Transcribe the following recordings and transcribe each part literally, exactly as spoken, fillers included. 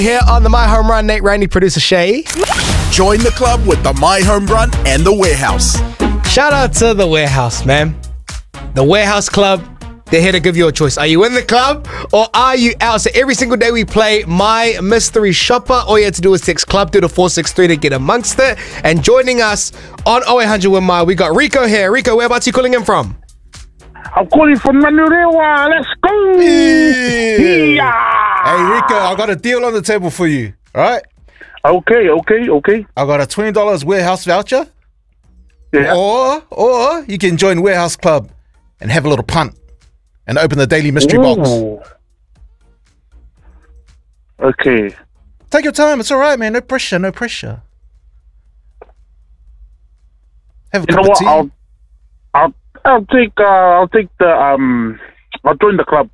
Here on the My Home Run, Nate Randy, producer Shay. Join the club with the My Home Run and the Warehouse. Shout out to the Warehouse, man. The Warehouse Club, they're here to give you a choice. Are you in the club or are you out? So every single day we play My Mystery Shopper. All you have to do is text club through to four six three to get amongst it. And joining us on oh eight hundred Win My, we got Rico here. Rico, whereabouts you calling in from? I'm calling from Manurewa. Let's go. Yeah. Yeah. Hey, Rico, I got a deal on the table for you. All right? Okay, okay, okay. I got a twenty dollars Warehouse voucher. Yeah. Or, or you can join Warehouse Club and have a little punt and open the daily mystery Ooh. box. Okay. Take your time. It's all right, man. No pressure, no pressure. Have a You cup know of what? tea. I'll, I'll, I'll take, uh, I'll take the, um, I'll join the club.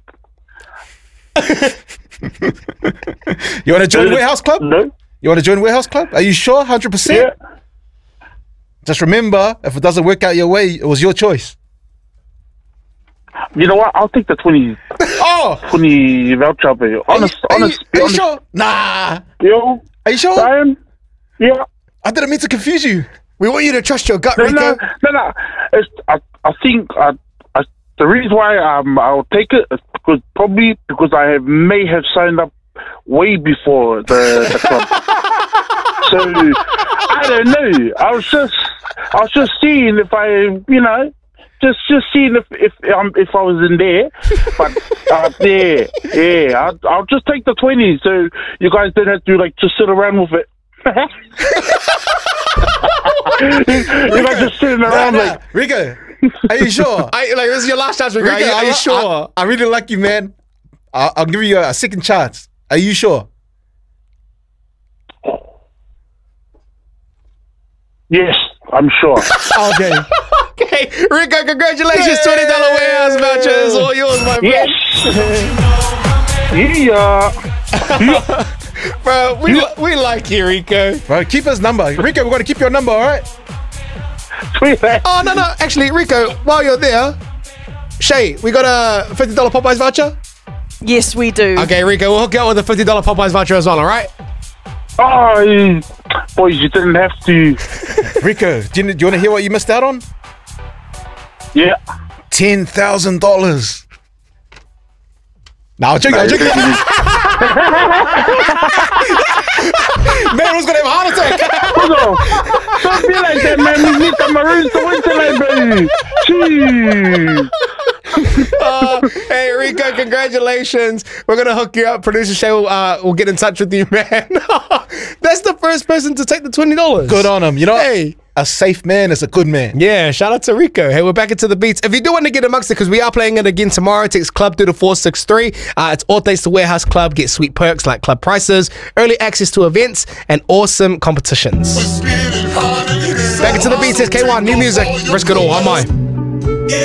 You want to join Uh, Warehouse Club? No. You want to join Warehouse Club? Are you sure? one hundred percent? Yeah. Just remember, if it doesn't work out your way, it was your choice. You know what? I'll take the twenty, Oh! twenty voucher. Baby. Honest, are you, honest, are you honest. sure? Nah. Yo, Are you sure? Ryan. Yeah. I didn't mean to confuse you. We want you to trust your gut, No, Rico. no, no, no. It's, I, I think I, I, the reason why um, I'll take it is because probably because I have, may have signed up way before the, the club. So I don't know. I was just, I was just seeing if I, you know, just just seeing if if um, if I was in there. But uh, yeah, yeah, I'll, I'll just take the twenty. So you guys don't have to like just sit around with it. You're like just sitting around Nah, nah. like. Rico, are you sure? I, like, this is your last chance, Rico. Are you, are you I, sure? I, I really like you, man. I'll, I'll give you a, a second chance. Are you sure? Yes, I'm sure. Okay. Okay, Rico, congratulations. Yay! twenty dollar Warehouse voucher is all yours, my Yes. Yeah. bro. We, we like you, Rico. Bro, keep his number. Rico, we're going to keep your number, all right? Tweet that. Oh, no, no. Actually, Rico, while you're there, Shay, we got a fifty dollar Popeyes voucher? Yes, we do. Okay, Rico, we'll hook you up with a fifty dollar Popeyes voucher as well, all right? Oh, boys, you didn't have to. Rico, do you, do you want to hear what you missed out on? Yeah. ten thousand dollars. Now, check it, check it. Man, who's going to have a heart attack? Hold on. Don't be like that, man. We need the Maroons to win tonight, baby. Jeez. Uh, hey, Rico, congratulations. We're going to hook you up. Producer Shay will, uh, will get in touch with you, man. That's the first person to take the twenty dollars. Good on him. You know, Hey. a safe man is a good man. Yeah, shout out to Rico. Hey, we're back into the beats. If you do want to get amongst it, because we are playing it again tomorrow, text club through to four six three. Uh, it's all thanks to Warehouse Club. Get sweet perks like club prices, early access to events, and awesome competitions. Back into the beats, S K one, new music. Risk it all, on mine.